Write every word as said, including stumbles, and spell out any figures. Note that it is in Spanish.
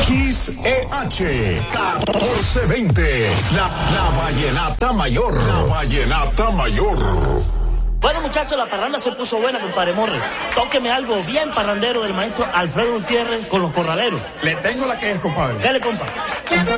X E H catorce veinte, la, la Vallenata Mayor, la Vallenata Mayor. Bueno, muchachos, la parranda se puso buena, compadre Morre. Tóqueme algo bien parrandero del maestro Alfredo Gutiérrez con los corraleros. Le tengo la que es, compadre. Dale, compa.